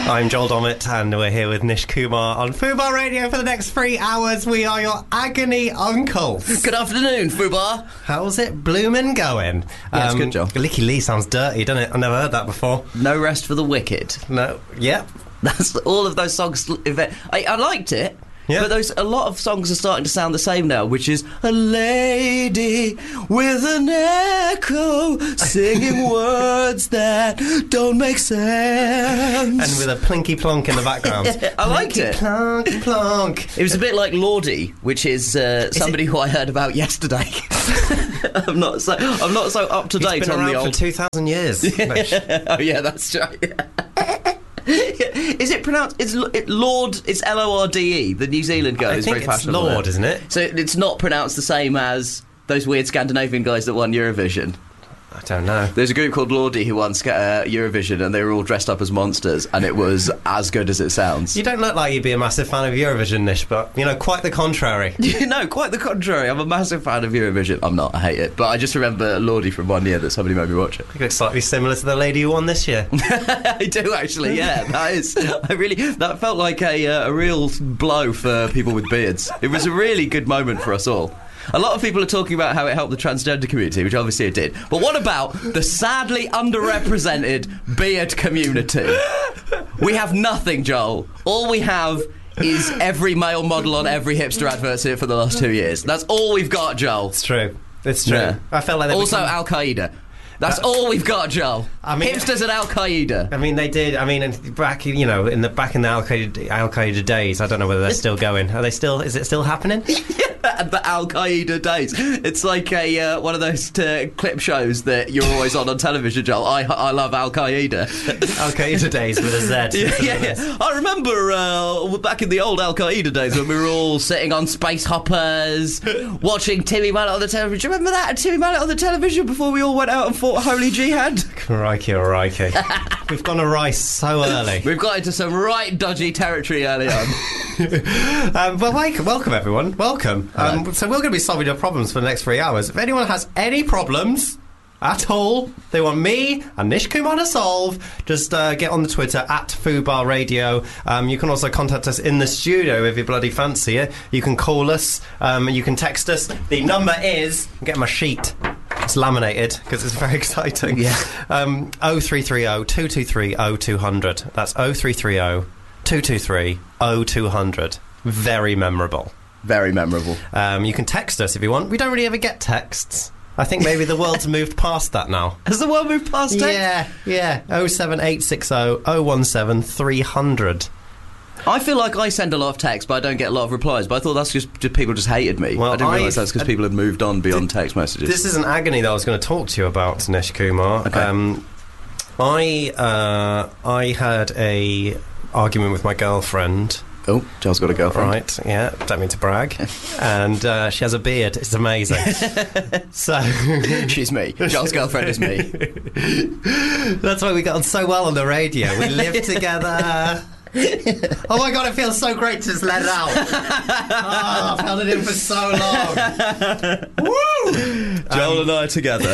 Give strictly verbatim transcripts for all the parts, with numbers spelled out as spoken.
I'm Joel Dommett, and we're here with Nish Kumar on Fubar Radio for the next three hours. We are your agony uncles. Good afternoon, Fubar. How's it bloomin' going? Yeah, it's good, Joel. Licky Lee sounds dirty, doesn't it? I've never heard that before. No Rest for the Wicked. No, yep. That's all of those songs. I, I liked it. Yeah. But those a lot of songs are starting to sound the same now, which is a lady with an echo singing words that don't make sense. And with a plinky plonk in the background. I liked Plinky it. Plonk, plonk. It was a bit like Lordi, which is, uh, is somebody it? who I heard about yesterday. I'm not so I'm not so up to date He's been on around the old for two thousand years. Oh yeah, that's right. Is it pronounced? It's it, Lord. It's L O R D E. The New Zealand guy I is think very it's fashionable. Lord, isn't it? So it's not pronounced the same as those weird Scandinavian guys that won Eurovision. I don't know. There's a group called Lordi who won uh, Eurovision, and they were all dressed up as monsters, and it was as good as it sounds. You don't look like you'd be a massive fan of Eurovision, Nish, but, you know, quite the contrary. No, quite the contrary. I'm a massive fan of Eurovision. I'm not. I hate it. But I just remember Lordi from one year that somebody made me watch it. It looks slightly similar to the lady who won this year. I do, actually, yeah. That is... I really... That felt like a, uh, a real blow for people with beards. It was a really good moment for us all. A lot of people are talking about how it helped the transgender community, which obviously it did. But what about the sadly underrepresented beard community? We have nothing, Joel. All we have is every male model on every hipster advert here for the last two years. That's all we've got, Joel. It's true. It's true. Yeah. I felt like they also become... Al-Qaeda. That's Uh, all we've got, Joel. I mean, hipsters and Al-Qaeda. I mean, they did. I mean, back you know, in the back in the Al Qaeda Al Qaeda days. I don't know whether they're still going. Are they still? Is it still happening? Yeah, the Al-Qaeda days. It's like a uh, one of those uh, clip shows that you're always on on television, Joel. I I love Al-Qaeda. Al Qaeda days with a Z. Yeah, yeah, yeah. I remember uh, back in the old Al-Qaeda days when we were all sitting on space hoppers, watching Timmy Mallet on the television. Do you remember that? Timmy Mallet on the television before we all went out and fought Holy Jihad? Crikey, crikey. We've gone awry so early. We've got into some right dodgy territory early on. um, well, welcome, welcome everyone. Welcome. Um, so we're going to be solving your problems for the next three hours. If anyone has any problems at all they want me and Nish Kumar to solve, just uh, get on the Twitter at Fubar Radio. Um, you can also contact us in the studio if you bloody fancy it. You can call us, um, and you can text us. The number is, I'm getting my sheet, it's laminated because it's very exciting. Yeah. Um, oh three three oh, two two three, oh two hundred. That's oh three three oh, two two three, oh two hundred. Very memorable. Very memorable. Um, you can text us if you want. We don't really ever get texts. I think maybe the world's moved past that now. Has the world moved past text? Yeah, yeah. oh seven eight six oh, oh one seven, three hundred. I feel like I send a lot of texts, but I don't get a lot of replies. But I thought that's just, just people just hated me. Well, I didn't realise I've- that's because people had moved on beyond text messages. This is an agony that I was going to talk to you about, Nish Kumar. Okay. Um, I uh, I had a argument with my girlfriend. Oh, Joel's got a girlfriend. Right, yeah, don't mean to brag. And uh, she has a beard. It's amazing. So She's me. Joel's girlfriend is me. that's why we got on so well on the radio. We lived together. Oh my god, it feels so great to just let it out. Oh, I've held it in for so long. Woo! Joel Um, and I are together.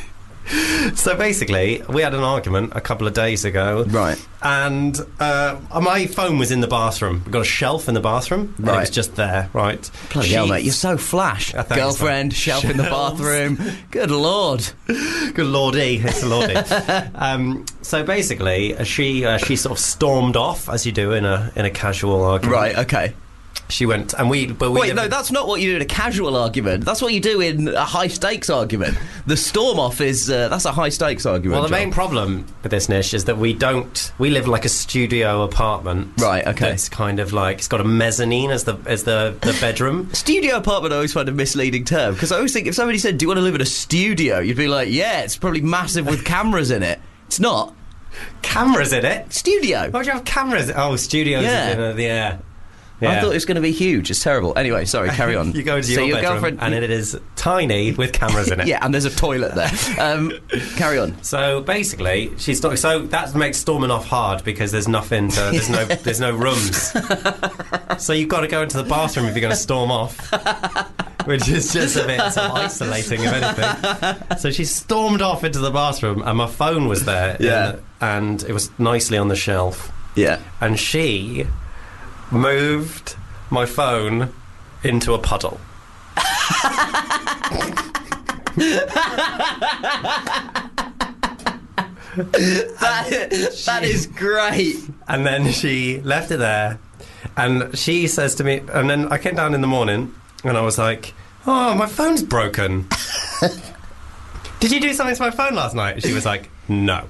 So basically, we had an argument a couple of days ago. Right. And uh, my phone was in the bathroom. We've got a shelf in the bathroom. And it Right. was just there, right? Bloody hell, She- mate, you're so flash. Uh, thanks, Girlfriend, mate. shelf in the Shelves. bathroom. Good lord. Good lordy, it's a lordy. um, so basically, uh, she uh, she sort of stormed off, as you do in a in a casual argument. Right, okay. She went, and we... But we Wait, lived- no, that's not what you do in a casual argument. That's what you do in a high-stakes argument. The storm-off is... Uh, that's a high-stakes argument, Well, the Joel. main problem with this, Nish, is that we don't... We live like a studio apartment. Right, okay. It's kind of like... It's got a mezzanine as the as the, the bedroom. Studio apartment I always find a misleading term, because I always think if somebody said, do you want to live in a studio, you'd be like, yeah, it's probably massive with cameras in it. It's not. Cameras in it? Studio. Why do you have cameras? Oh, studios Yeah. in uh, the air. I thought it was going to be huge. It's terrible. Anyway, sorry, carry on. You go into so your, bedroom girlfriend, and it is tiny with cameras in it. Yeah, and there's a toilet there. Um, carry on. So basically, she's not, so that makes storming off hard because there's nothing. To, there's no. There's no rooms. So you've got to go into the bathroom if you're going to storm off, which is just a bit sort of isolating, if anything. So she stormed off into the bathroom, and my phone was there. Yeah. in the- and it was nicely on the shelf. Yeah. And she moved my phone into a puddle. that, that is great. And then she left it there, and she says to me, and then I came down in the morning, and I was like, oh, my phone's broken. Did you do something to my phone last night? She was like, no.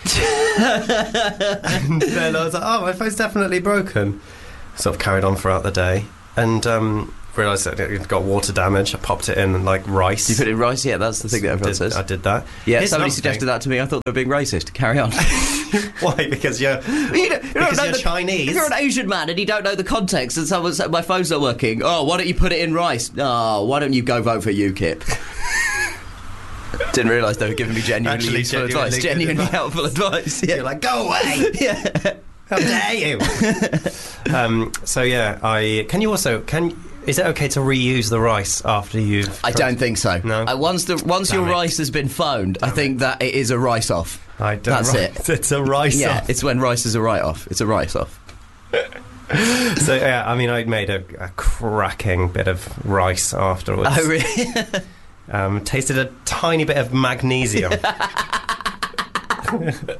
And then I was like, oh, my phone's definitely broken. Sort of carried on throughout the day, and um, realised that it got water damage. I popped it in like rice. You put it in rice? Yeah, that's the thing that everyone did, says. I did that. Yeah, Here's somebody another suggested thing. that to me. I thought they were being racist. Carry on. Why? Because you're, you don't, you because don't know you're the, Chinese. If you're an Asian man and you don't know the context and someone said, my phone's not working, oh, why don't you put it in rice? Oh, why don't you go vote for UKIP? Didn't realise they were giving me genuinely Actually, useful genuinely advice. good Genuinely advice. helpful advice. Yeah. You're like, go away. Yeah. How dare you? um, so yeah, I can you also can is it okay to reuse the rice after you've? I don't think so. No. Uh, once the once Damn your it. rice has been phoned, I think that it is a rice off. I don't. That's right. it. It's a rice Yeah, off. it's when rice is a write off. It's a rice off. So yeah, I mean, I made a, a cracking bit of rice afterwards. Oh really? Um, tasted a tiny bit of magnesium. So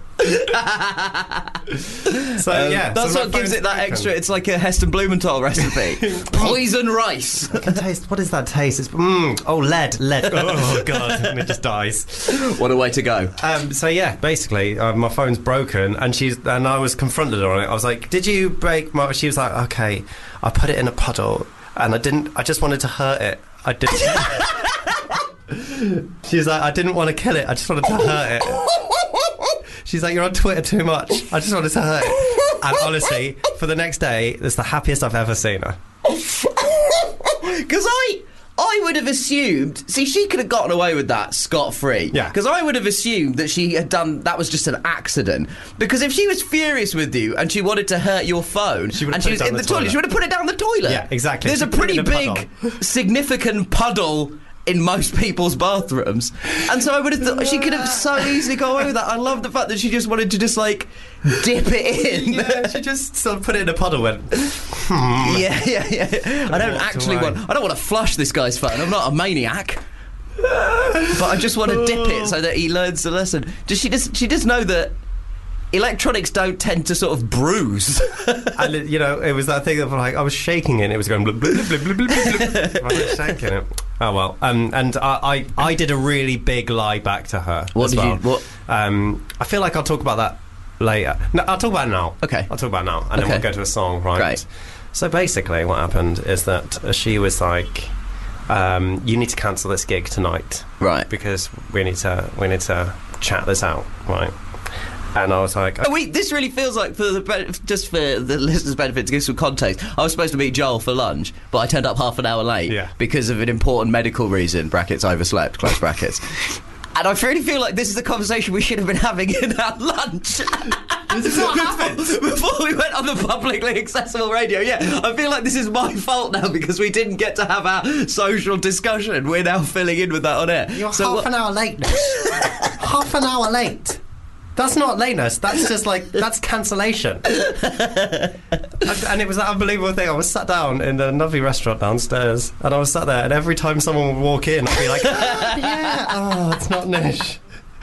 Um, yeah, that's so my what gives phone's it that broken. extra. It's like a Heston Blumenthal recipe. Poison rice. I can taste. What does that taste? It's mm, oh lead, lead. Oh god, and it just dies. What a way to go. Um, so yeah, basically, uh, my phone's broken, and she's and I was confronted on it. I was like, "Did you break my?" She was like, "Okay, I put it in a puddle, and I didn't. I just wanted to hurt it. I didn't." She's like, "I didn't want to kill it. I just wanted to hurt it." She's like, "You're on Twitter too much. I just wanted to hurt it." And honestly, for the next day, it's the happiest I've ever seen her. Because I, I would have assumed. See, she could have gotten away with that scot free. Yeah. Because I would have assumed that she had done that was just an accident. Because if she was furious with you and she wanted to hurt your phone, She would and have she put was it down in the the toilet, toilet. she would have put it down the toilet. Yeah, exactly. There's She a put it pretty in a big, significant puddle in most people's bathrooms, and so I would have thought she could have so easily got away with that. I love the fact that she just wanted to just like dip it in. Yeah, she just sort of put it in a puddle. Went. Yeah, yeah, yeah. I don't walked actually away. want. I don't want to flush this guy's phone. I'm not a maniac, but I just want to dip it so that he learns the lesson. Does she just? She does know that electronics don't tend to sort of bruise. And it, you know, it was that thing of like I was shaking it, and it was going blub, blub, blub, blub, blub, blub. I was shaking it. Oh well, um, and I, I, I did a really big lie back to her. What as did you- well. what- Um, I feel like I'll talk about that later. No, I'll talk about it now. Okay. I'll talk about it now, and then Okay. we'll go to a song, right? Great. So basically, what happened is that uh, she was like, um, "You need to cancel this gig tonight, Right. because we need to, we need to chat this out, right?" And I was like, We, this really feels like, for the be- just for the listeners' benefit, to give some context, I was supposed to meet Joel for lunch, but I turned up half an hour late Yeah. because of an important medical reason, brackets, overslept, close brackets. And I really feel like this is the conversation we should have been having in our lunch. This is what happened before we went on the publicly accessible radio. Yeah, I feel like this is my fault now because we didn't get to have our social discussion. We're now filling in with that on air. "You're So half what- an hour late. Half an hour late. That's not lateness. That's just like that's cancellation." and, and it was that unbelievable thing. I was sat down in a lovely restaurant downstairs, and I was sat there, and every time someone would walk in, I'd be like, "Ah, "Yeah, oh, it's not Nish.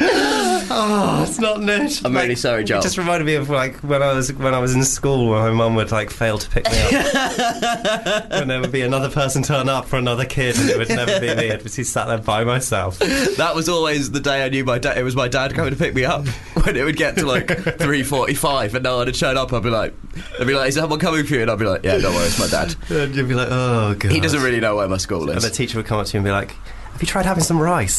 Oh, it's not Nish." I'm really sorry, Joel. It just reminded me of like when I was when I was in school, when my mum would like fail to pick me up, and there would be another person turn up for another kid, and it would never be me. I'd be sat there by myself. That was always the day I knew my dad. It was my dad coming to pick me up. When it would get to like three forty-five and no one had shown up, I'd be like, "I'd be like, is someone coming for you?" And I'd be like, "Yeah, don't worry, it's my dad." And you'd be like, "Oh god." He doesn't really know where my school And the is. teacher would come up to you and be like, "Have you tried having some rice?"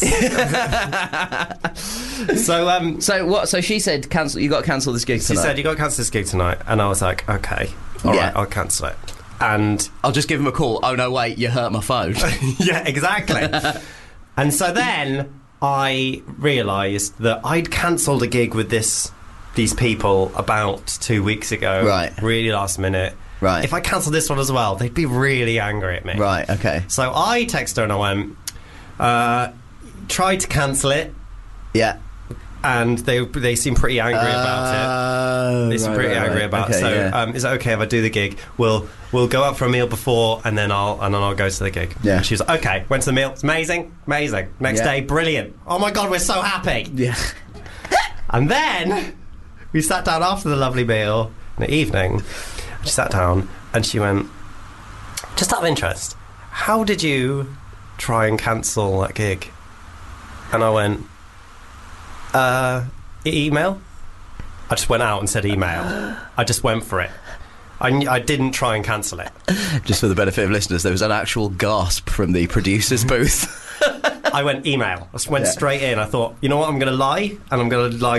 so um, So what? So she said, "Cancel. You got to cancel this gig she tonight." said, "You got to cancel this gig tonight," and I was like, "Okay, all Yeah. right, I'll cancel it." And "I'll just give him a call." "Oh no, wait, you hurt my phone." yeah, exactly. And so then I realised that I'd cancelled a gig with this these people about two weeks ago, Right. Really last minute. Right. If I cancelled this one as well, they'd be really angry at me. Right. Okay. So I texted her and I went, uh, tried to cancel it, Yeah. and they they seemed pretty angry about Oh. he's right, pretty right, angry right. about. Okay, so yeah. um, is it okay if I do the gig? We'll we'll go out for a meal before, and then I'll and then I'll go to the gig. Yeah. And she was like, okay. Went to the meal. It's amazing, amazing. Next Yeah. day, brilliant. Oh my god, we're so happy. Yeah. And then we sat down after the lovely meal in the evening. She sat down and she went, just out of interest, how did you try and cancel that gig? And I went, uh, e- email? I just went out and said email. I just went for it. I, I didn't try and cancel it. Just for the benefit of listeners, there was an actual gasp from the producer's booth. I went email. I just went Yeah. straight in. I thought, you know what, I'm going to lie, and I'm going to lie